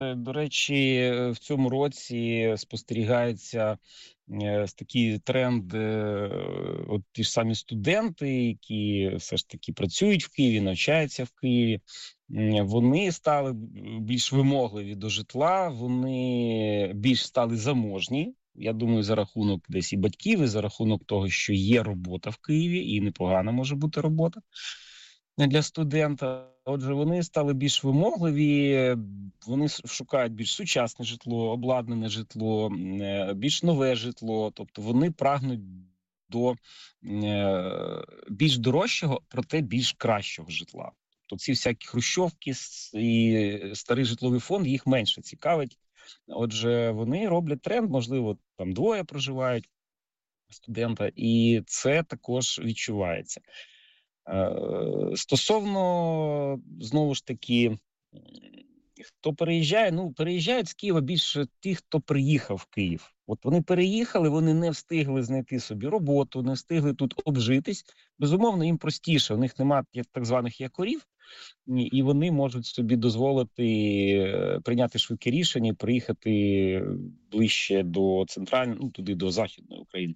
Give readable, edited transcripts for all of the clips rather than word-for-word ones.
До речі, в цьому році спостерігається такий тренд, от ті ж самі студенти, які все ж таки працюють в Києві, навчаються в Києві, вони стали більш вимогливі до житла, вони більш стали заможні. Я думаю, за рахунок десь і батьків, і за рахунок того, що є робота в Києві, і непогана може бути робота для студента. Отже, вони стали більш вимогливі, вони шукають більш сучасне житло, обладнане житло, більш нове житло. Тобто вони прагнуть до більш дорожчого, проте більш кращого житла. Тобто ці всякі хрущовки і старий житловий фонд їх менше цікавить. Отже, вони роблять тренд, можливо, там двоє проживають студента, і це також відчувається. Стосовно, знову ж таки, хто переїжджає, переїжджають з Києва більше ті, хто приїхав в Київ. От вони переїхали, вони не встигли знайти собі роботу, не встигли тут обжитись. Безумовно, їм простіше, у них немає так званих якорів, і вони можуть собі дозволити прийняти швидке рішення і приїхати ближче до центральної, туди до Західної України.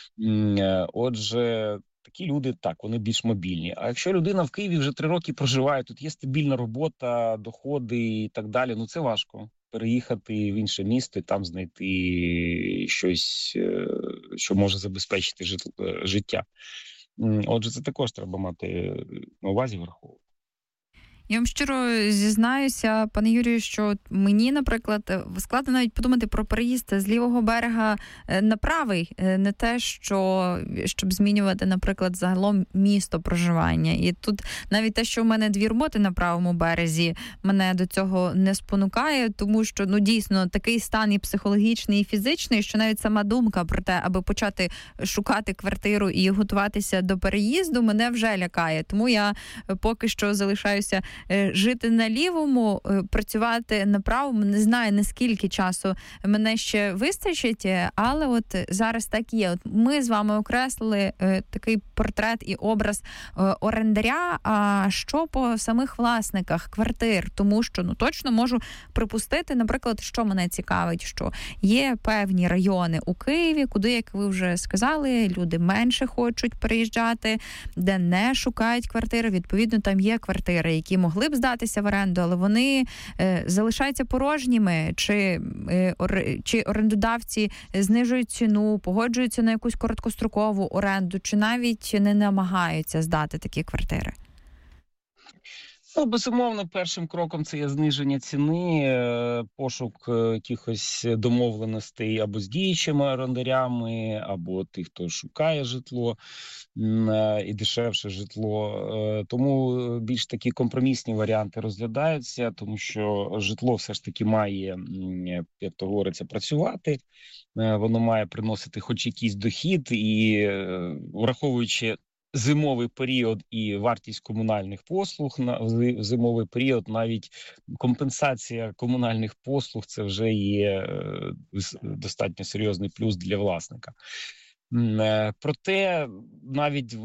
Отже, такі люди, так, вони більш мобільні. А якщо людина в Києві вже 3 роки проживає, тут є стабільна робота, доходи і так далі, це важко. Переїхати в інше місто і там знайти щось, що може забезпечити життя. Отже, це також треба мати на увазі, враховувати. Я вам щиро зізнаюся, пане Юрію, що мені, наприклад, складно навіть подумати про переїзд з лівого берега на правий. Не те, щоб змінювати, наприклад, загалом місто проживання. І тут навіть те, що в мене 2 роботи на правому березі, мене до цього не спонукає, тому що, дійсно, такий стан і психологічний, і фізичний, що навіть сама думка про те, аби почати шукати квартиру і готуватися до переїзду, мене вже лякає. Тому я поки що залишаюся жити на лівому, працювати на правому. Не знаю, наскільки часу мене ще вистачить, але от зараз так є. От ми з вами окреслили такий портрет і образ орендаря. А що по самих власниках квартир? Тому що, точно можу припустити, наприклад, що мене цікавить, що є певні райони у Києві, куди, як ви вже сказали, люди менше хочуть переїжджати, де не шукають квартири. Відповідно, там є квартири, які могли б здатися в оренду, але вони залишаються порожніми, чи орендодавці знижують ціну, погоджуються на якусь короткострокову оренду, чи навіть не намагаються здати такі квартири? Безумовно, першим кроком це є зниження ціни, пошук якихось домовленостей або з діючими орендарями, або тих, хто шукає житло і дешевше житло. Тому більш такі компромісні варіанти розглядаються, тому що житло все ж таки має, як то говориться, працювати. Воно має приносити хоч якийсь дохід, і враховуючи зимовий період і вартість комунальних послуг в зимовий період, навіть компенсація комунальних послуг – це вже є достатньо серйозний плюс для власника. Проте навіть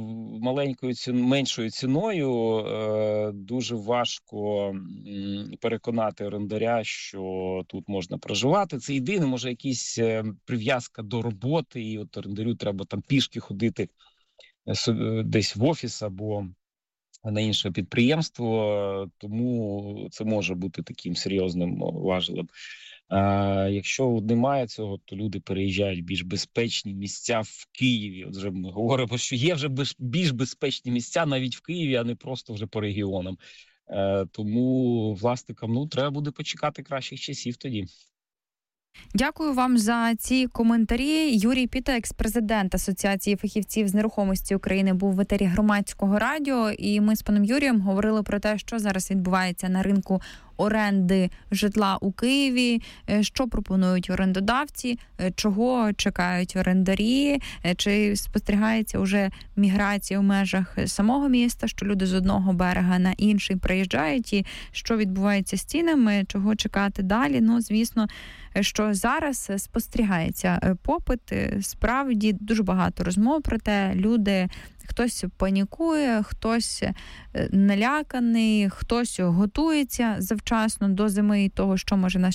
меншою ціною дуже важко переконати орендаря, що тут можна проживати. Це єдине, може якась прив'язка до роботи, і от орендарю треба там пішки ходити десь в офіс або на інше підприємство, тому це може бути таким серйозним важелем. Якщо немає цього, то люди переїжджають в більш безпечні місця в Києві. Отже, ми говоримо, що є вже більш безпечні місця навіть в Києві, а не просто вже по регіонам. Тому власникам треба буде почекати кращих часів тоді. Дякую вам за ці коментарі. Юрій Піта, екс-президент Асоціації фахівців з нерухомості України, був в етері Громадського радіо. І ми з паном Юрієм говорили про те, що зараз відбувається на ринку оренди житла у Києві, що пропонують орендодавці, чого чекають орендарі, чи спостерігається вже міграція в межах самого міста, що люди з одного берега на інший приїжджають, і що відбувається з цінами, чого чекати далі. Звісно, що зараз спостерігається попит, справді дуже багато розмов про те, люди, хтось панікує, хтось наляканий, хтось готується завчасно до зими і того, що може нас